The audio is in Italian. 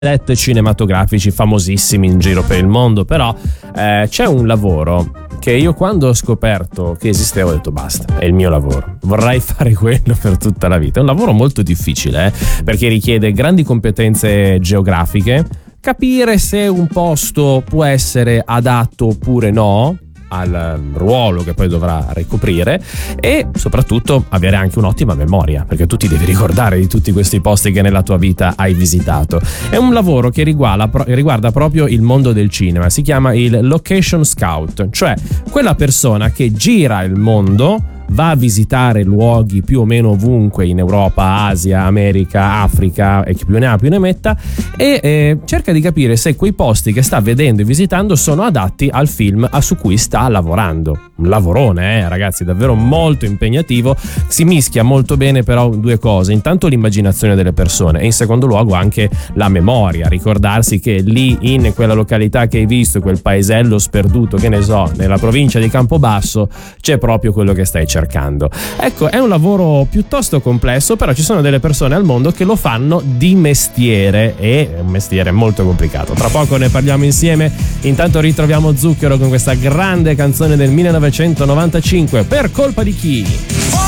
set cinematografici famosissimi in giro per il mondo, però c'è un lavoro che io quando ho scoperto che esisteva ho detto basta, è il mio lavoro, vorrei fare quello per tutta la vita. È un lavoro molto difficile perché richiede grandi competenze geografiche, capire se un posto può essere adatto oppure no al ruolo che poi dovrà ricoprire, e soprattutto avere anche un'ottima memoria, perché tu ti devi ricordare di tutti questi posti che nella tua vita hai visitato. È un lavoro che riguarda proprio il mondo del cinema, si chiama il location scout, cioè quella persona che gira il mondo, va a visitare luoghi più o meno ovunque in Europa, Asia, America, Africa e chi più ne ha più ne metta, e cerca di capire se quei posti che sta vedendo e visitando sono adatti al film su cui sta lavorando. Un lavorone, ragazzi, davvero molto impegnativo. Si mischia molto bene però due cose: intanto l'immaginazione delle persone e in secondo luogo anche la memoria, ricordarsi che lì in quella località che hai visto, quel paesello sperduto, che ne so, nella provincia di Campobasso, c'è proprio quello che stai cercando. Ecco, è un lavoro piuttosto complesso, però ci sono delle persone al mondo che lo fanno di mestiere, e è un mestiere molto complicato. Tra poco ne parliamo insieme. Intanto ritroviamo Zucchero con questa grande canzone del 1995, Per colpa di chi?